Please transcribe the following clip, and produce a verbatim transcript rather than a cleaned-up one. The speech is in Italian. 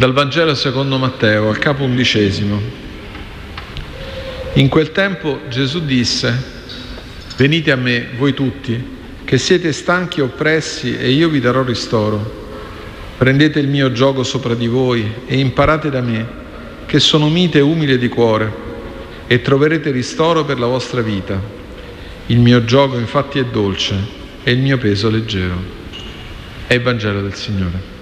Dal Vangelo secondo Matteo, al capo undicesimo. In quel tempo Gesù disse: «Venite a me, voi tutti, che siete stanchi e oppressi, e io vi darò ristoro. Prendete il mio giogo sopra di voi e imparate da me, che sono mite e umile di cuore, e troverete ristoro per la vostra vita. Il mio giogo infatti è dolce e il mio peso leggero». È il Vangelo del Signore.